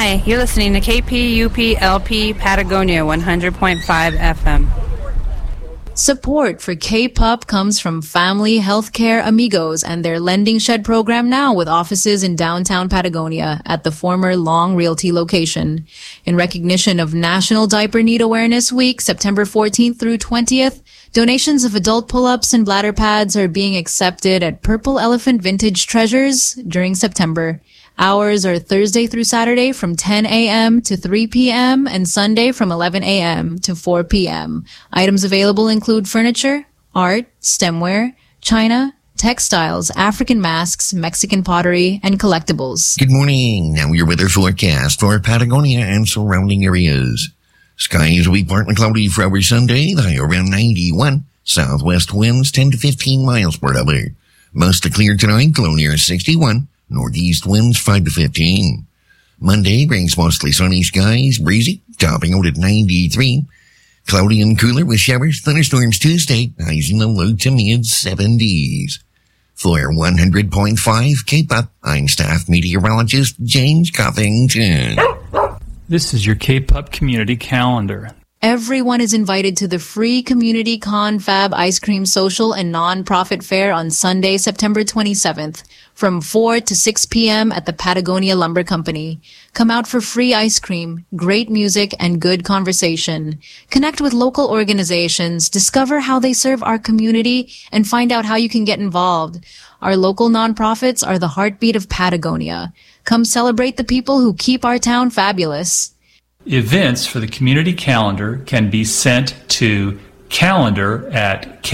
Hi, you're listening to KPUP-LP Patagonia 100.5 FM. Support for K-Pop comes from Family Healthcare Amigos and their Lending Shed program now with offices in downtown Patagonia at the former Long Realty location. In recognition of National Diaper Need Awareness Week, September 14th through 20th, donations of adult pull-ups and bladder pads are being accepted at Purple Elephant Vintage Treasures during September. Hours are Thursday through Saturday from 10 a.m. to 3 p.m. and Sunday from 11 a.m. to 4 p.m. Items available include furniture, art, stemware, china, textiles, African masks, Mexican pottery, and collectibles. Good morning. Now your weather forecast for Patagonia and surrounding areas. Skies will be partly cloudy for our Sunday, the high around 91. Southwest winds 10 to 15 miles per hour. Mostly clear tonight, low near 61. Northeast winds 5 to 15. Monday brings mostly sunny skies, breezy, topping out at 93. Cloudy and cooler with showers, thunderstorms Tuesday, highs in the low to mid 70s. For 100.5 K-Pop, I'm staff meteorologist James Covington. This is your K-Pop community calendar. Everyone is invited to the free Community Confab Ice Cream Social and Non-Profit Fair on Sunday, September 27th, from 4 to 6 p.m. at the Patagonia Lumber Company. Come out for free ice cream, great music, and good conversation. Connect with local organizations, discover how they serve our community, and find out how you can get involved. Our local nonprofits are the heartbeat of Patagonia. Come celebrate the people who keep our town fabulous. Events for the community calendar can be sent to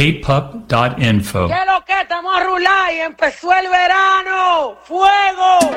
calendar@kpup.info. ¿Qué lo que estamos a rular y empezó el verano? ¡Fuego!